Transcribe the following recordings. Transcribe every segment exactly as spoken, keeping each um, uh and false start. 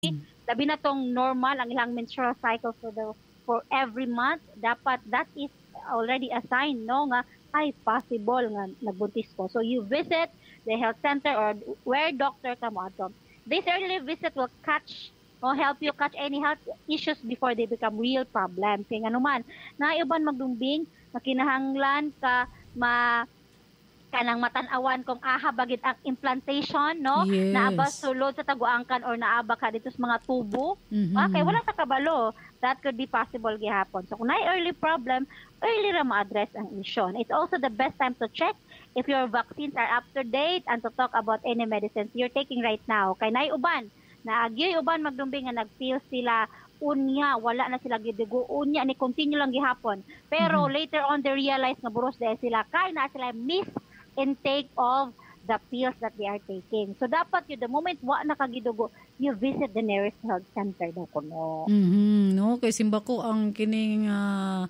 labi na tong normal ang ilang menstrual cycle for the for every month, dapat that is already a sign, no, nga ay possible nga nagbuntis ko. So you visit the health center or where doctor ka mo ato. This early visit will catch or help you catch any health issues before they become real problems. Kaya nga naman, naiuban magdumbing, makinahanglan ka ma kanang matanawan kung aha bagid ang implantation, no? Yes. Naaba sulod sa taguangkan or naaba ka dito sa mga tubo. Mhm. Okay, wala sa kabalo. That could be possible gihapon. So kung may early problem, early ra ma-address ang issue. It's also the best time to check if your vaccines are up to date and to talk about any medicines you're taking right now. Kay nay uban, naagyoy uban magdumbing nga nag-feel sila unya, wala na sila gidugo, unya ni continue lang gihapon. Pero Mhm. later on they realize nga buros dahil sila kay na sila miss intake of the pills that they are taking. So dapat yun, the moment wa na kagidugo, you visit the nearest health center daw ko no. Mhm. No, kay simba ko ang kining ah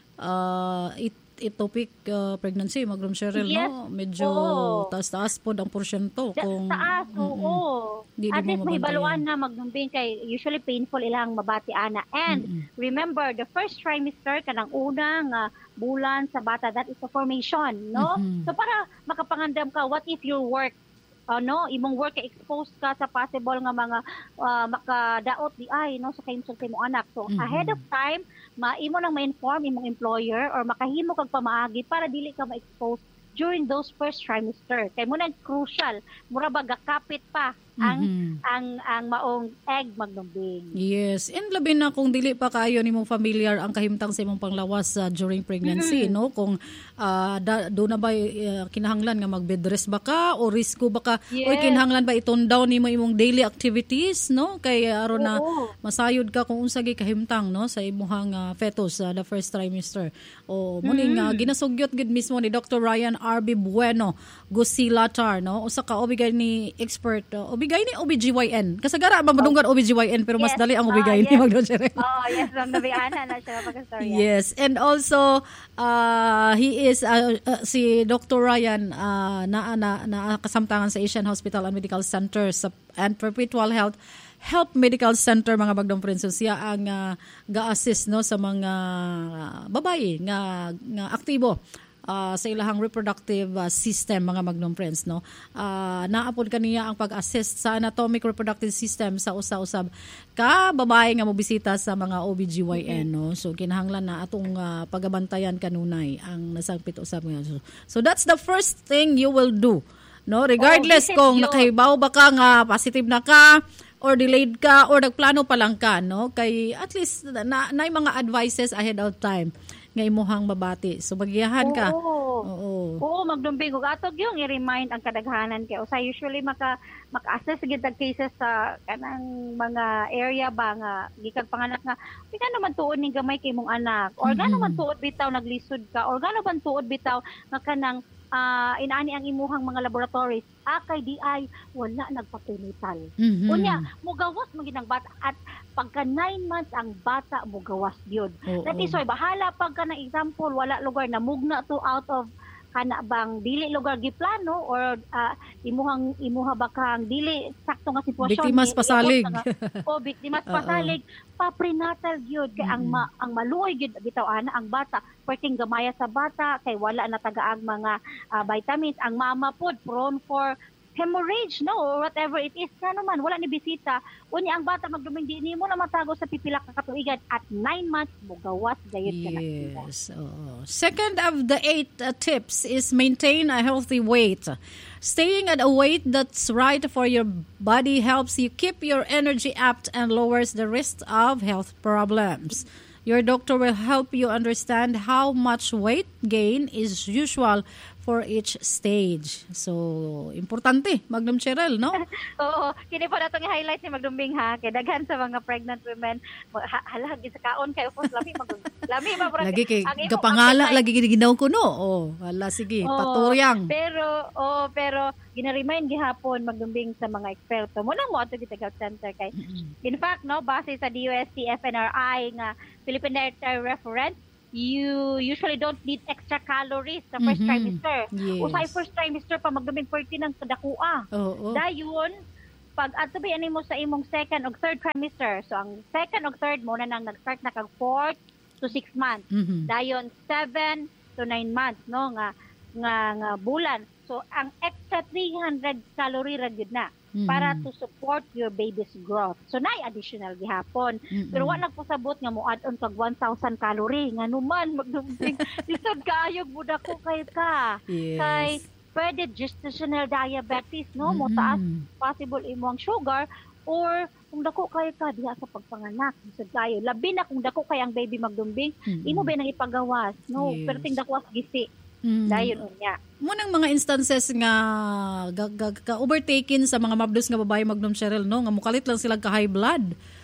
ah, it, ectopic ah, pregnancy, Magdom Cheryl, Yes. no? Medyo Oo. taas-taas po ang porsyento Da- kung Taas, oo. Di- di At mo least mabantayan. mahibaluan na magdumbing kay usually painful ilang mabati ana. And Mm-mm. remember, the first trimester kanang una nga bulan sa bata, that is the formation, no? Mhm. So para makapangandam ka, what if your work ano, imong work exposed ka sa possible nga mga ah, makadaot di ay no sa kaimsog sa imong anak. So Mhm. ahead of time, maimo nang ma-inform imong employer or makahimo kag pamaagi para dili ka ma-expose during those first trimester. Kay mo nang crucial, mura ba gakapit pa ang Mhm. ang ang maong egg magnumbing. Yes, and labi na kung dili pa kayo nimong familiar ang kahimtang sa imong panglawas uh, during pregnancy, no? Kung uh, da, do na ba uh, kinahanglan nga mag-bed rest ba ka o risko ba ka o Yes. kinahanglan ba itone down nimo imong daily activities, no? Kay uh, aron na Oo. masayod ka kung unsa gi kahimtang, no, sa imong uh, fetus uh, the first trimester. O muning uh, ginasugyot gid mismo ni Doctor Ryan R B Bueno Gusilatar, no? Usa ka obigay ni expert uh, obigay ni O B G Y N. Kasagara ba madunggan O B G Y N pero mas Yes. dali ang Ah, obigay ni yes. Magdon Cheryl. Oh, yes, ang nabiana na siya pagkastorya. Yes, and also uh, he is uh, uh, si Doctor Ryan uh, na, na na kasamtangan sa Asian Hospital and Medical Center sa and Perpetual Health Health Medical Center mga bagdong princess. Siya ang uh, ga-assist no sa mga uh, babae nga nga aktibo uh, sa ilahang reproductive uh, system mga Magnum friends, no. Uh, naapod kaniya ang pag-assist sa anatomic reproductive system sa usa-usab ka babae nga mobisita sa mga O B G Y N, no. So kinahanglan na atong uh, pagabantayan kanunay ang nasangpit usab nga. So, so that's the first thing you will do, no, regardless visit kung yun. nakahibaw ba ka nga positive na ka or delayed ka or nagplano pa lang ka, no, kay at least na, na mga advices ahead of time nga imuhang mabati. So bagyahan ka. Oo. Oo. Oo, magdumbing ug atog yung i-remind ang kadaghanan kay usa usually maka maka-assess gid ang cases sa kanang mga area ba nga gikan panganak nga di ka naman tuod ning gamay kay mong anak or Mhm. gano man tuod bitaw naglisod ka or gano man tuod bitaw nga kanang ah, inaani ang imuhang mga laboratories akay di ay wala nagpa-prenatal. Mhm. Unya, mugawas mo ginang bata at pagka nine months ang bata mugawas gyud. Oo. That is why bahala pagka na example wala lugar na mugna to out of kana bang dili lugar giplano or ah, imuhang imuha ba kang dili sakto nga sitwasyon Biktimas ni- pasalig. iabot na nga- o biktimas Oo. pasalig pa prenatal gyud kay ang ma, ang maluoy gyud bitaw ana ang bata perting gamaya sa bata kay wala na tagaag mga ah, vitamins ang mama pod prone for hemorrhage, no, or whatever it is, nga naman, wala ni bisita. Unya ang bata magduming di mo na matago sa pipila ka katuigan at nine months mo gawas gayud ka na. Yes. Oo. Second of the eight uh, tips is maintain a healthy weight. Staying at a weight that's right for your body helps you keep your energy up and lowers the risk of health problems. Your doctor will help you understand how much weight gain is usual for each stage. So, importante, Magnum Cheryl, no? Oo, kini po natong i-highlight ni Magdumbing ha, kay daghan sa mga pregnant women, ma- ha- halag sa kaon kay upos lami mag lami ba bro? Lagi kay Ang imong kapangala, appetite- lagi ginaw ko, no? Oh, hala, sige, Oo, paturyang. Pero, oh, pero gina-remind gihapon Magdumbing sa mga eksperto. Muna mo ato kita health center kay. In fact, no, base sa D U S C F N R I nga Philippine Dietary Reference, you usually don't need extra calories sa first Mhm. trimester. Yes. Usay first trimester pa Magdumbing perti ng kadakua. Oo. Dayon, pag ato ba ani mo sa imong second o third trimester, so ang second o third mo na nang nag-start na kag fourth to six months. Mhm. Dayon seven to nine months no nga nga nga bulan. So ang extra three hundred calorie ra gyud na Mhm. para to support your baby's growth. So nay additional gihapon. Mhm. Pero wala nagpasabot nga mo add on kag one thousand calorie nga numan magdumding lisod kaayo budak ko kay ka. Kay Yes. pwede gestational diabetes no mo Mhm. taas possible imo ang sugar or kung dako kayo ka diha sa pagpanganak lisod kayo labi na kung dako kay ang baby magdumbing Mhm. imo ba nang ipagawas no Yes. pero ting dakwas gisi Mhm. dayon unya. Mo nang mga instances nga ga, ga, ga overtaken sa mga mabdos nga babae magnom Cheryl no nga mukalit lang sila ka high blood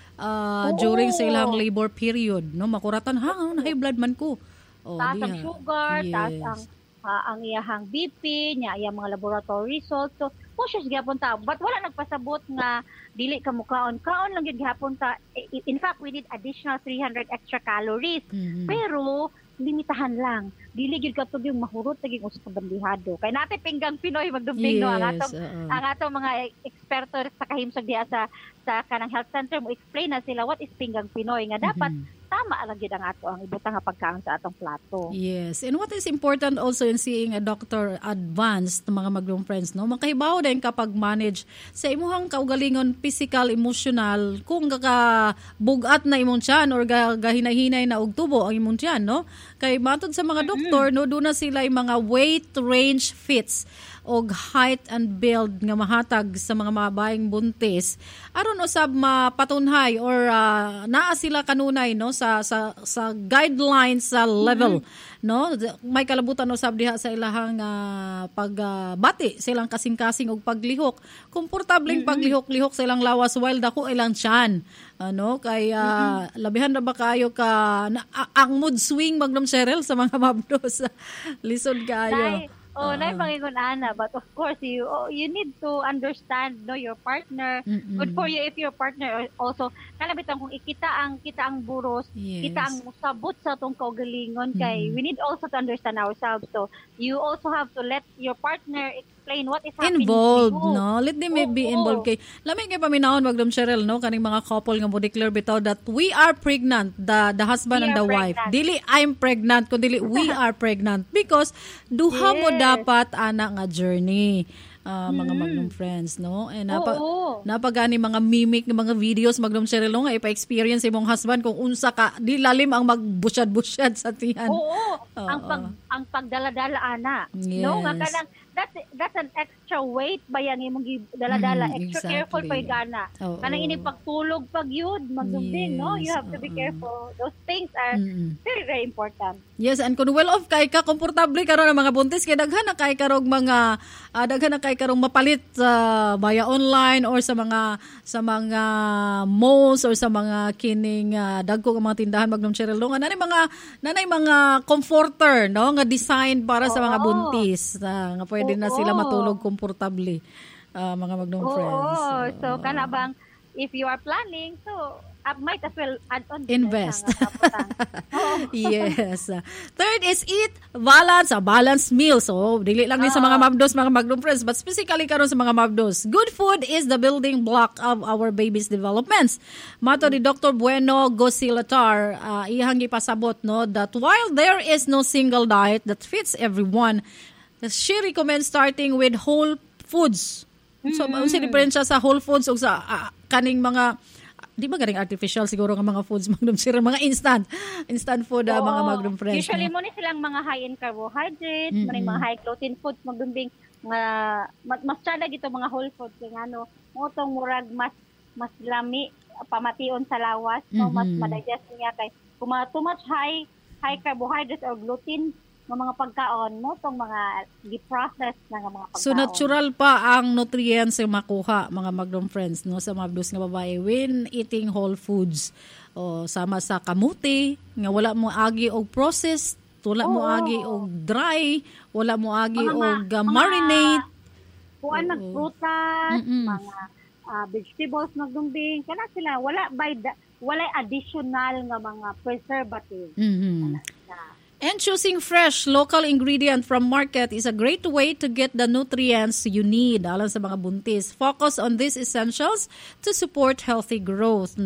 uh, Oo. during sa ilang labor period no makuratan ha na high blood man ko. Oh, Taas ang diha. sugar, taas Yes. ang ah, ang iyahang B P, nya iyang mga laboratory results. So, cautious gyapon ta. But wala nagpasabot nga dili ka mukaon. Kaon lang gyud gyapon ta. I- In fact, we need additional three hundred extra calories. Mhm. Pero limitahan lang. Dili gyud katug yung mahurot taging usa ka bandihado. Kay nate pinggang Pinoy magdumbing no ang Yes, atong oo. ang atong mga eksperto sa kahimsog diha sa sa kanang health center mo explain na sila what is pinggang Pinoy nga dapat Mhm. tama lang gyud ang ato ang ibutang nga pagkaon sa atong plato. Yes. And what is important also in seeing a doctor advanced mga maglong friends, no? Makahibaw din kapag manage sa imuhang kaugalingon physical, emotional, kung kaka bugat na imong tiyan or ga, gahinay-hinay na og tubo ang imong tiyan, no? Kay matod sa mga doktor, no, doon na sila yung mga weight range fits og height and build nga mahatag sa mga mabaing buntis aron usab mapatunhay or ah, naa sila kanunay no sa sa sa guidelines sa level no may kalabutan usab diha sa ilahang ah, pagbati silang kasing-kasing og paglihok komportableng paglihok-lihok sa ilang lawas while dako ilang tiyan ano kay ah, labihan na ba kayo ka na, a- ang mood swing magnom Cheryl sa mga mabdos lisod kayo. Nay, oh, nay pangingon ana, but of course you oh, you need to understand no your partner. Mm-mm. Good for you if your partner also kana bitang kung ikita ang kita ang buros, Yes. kita ang musabot sa tong kaugalingon kay Mm-mm. we need also to understand ourselves. So you also have to let your partner explain what is happening Involved, to you. no? Let them Oo. be involved kay. Lamig kay paminahon magdam Cheryl, no? Kaning mga couple nga mo declare bitaw that we are pregnant, the the husband We and are the wife. pregnant. Dili I'm pregnant, kundi we are pregnant because duha mo Yes. dapat ana nga journey. Ah, mga magnum friends, no? And napa, Oo. napagani mga mimic ng mga videos magnum Cheryl, no? Nga ipa-experience imong husband kung unsa ka di lalim ang magbusyad-busyad sa tiyan. Oo, Oo. ang pag ang pagdala-dala ana. No, nga Yes. kanang that's that's an extra weight ba yang imong gi- dala-dala, Mm, extra exactly. careful pa gana. Oo. Kanang ini pagtulog pag yun, magdumding, no? You Yes, have to be oo. careful. Those things are Mm-mm. very very important. Yes, and kung well off kay ka, komportable ka ron ang mga buntis, kay daghan na kay karong mga, ah, daghan na kay karong mapalit sa via online or sa mga, sa mga malls or sa mga kining uh, dagko nga mga tindahan magnom Cheryl. No? Nga nanay mga, nanay mga comforter, no? Nga design para sa mga Oo. buntis. ah, nga pwede na Oo. sila matulog komportable, ah, mga magnom Oo, friends. so kana bang if you are planning, so uh, might as well add on Invest. sa kaputan. Oo. Yes. Third is eat balance, a balanced meal. So, dili lang din sa mga mabdos, mga magnum friends, but specifically karon sa mga mabdos. Good food is the building block of our baby's developments. Mato ni Doctor Bueno Gosilatar, uh, ihang ipasabot, no, that while there is no single diet that fits everyone, she recommends starting with whole foods. So, mm-hmm. Unsa diferensya sa whole foods o sa ah, kaning mga di ba galing artificial siguro nga mga foods magnum sir mga instant instant food ah, mga Oo. magnum friends Usually no? mo ni silang mga high in carbohydrates, Mm-mm. mo ni mga high protein foods magdumbing nga mas, mas tsada gito mga whole foods kay ngano mo tong murag mas mas lami pamation sa lawas no mas Mhm. madigest niya kay kung mga too much high high carbohydrates or gluten ng mga pagkaon mo tong mga gi-process na nga mga pagkaon. So natural pa ang nutrients yung makuha mga magnum friends no sa mabdos nga babae when eating whole foods o sama sa kamuti nga wala mo agi og processed wala mo Oo. agi og dry wala mo agi Mga ma- og uh, mga- marinate Kuan Oo. magprutas, Mm-mm. mga ah, vegetables magdumbing kana sila wala by the, wala additional nga mga preservative mhm. na And choosing fresh, local ingredient from market is a great way to get the nutrients you need alang sa mga buntis. Focus on these essentials to support healthy growth.